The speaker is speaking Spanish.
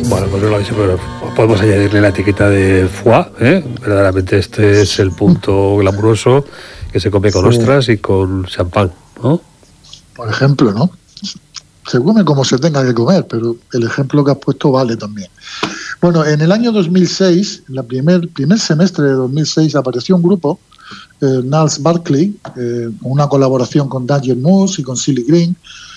Bueno, pues no lo he dicho, pero podemos añadirle la etiqueta de foie, ¿eh? Verdaderamente este es el punto glamuroso que se come con ostras y con champán, ¿no? Por ejemplo, ¿no? Se come como se tenga que comer, pero el ejemplo que has puesto vale también. Bueno, en el año 2006, en el primer semestre de 2006, apareció un grupo, Niles Barkley, una colaboración con Danger Moose y con Silly Green,